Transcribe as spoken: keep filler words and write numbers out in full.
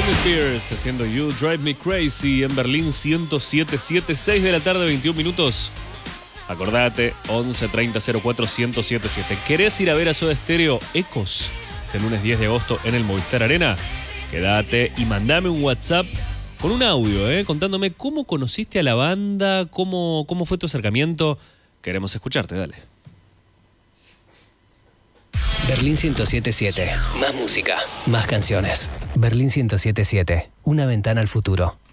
Britney Spears haciendo You Drive Me Crazy en Berlín ciento siete punto siete, seis de la tarde, veintiún minutos. Acordate, once treinta cero cuatro ciento siete siete. ¿Querés ir a ver a Soda Stereo Ecos este lunes diez de agosto en el Movistar Arena? Quédate y mandame un WhatsApp con un audio, ¿eh? Contándome cómo conociste a la banda, cómo, cómo fue tu acercamiento. Queremos escucharte, dale. Berlín ciento siete punto siete. Más música, más canciones. Berlín ciento siete punto siete. Una ventana al futuro.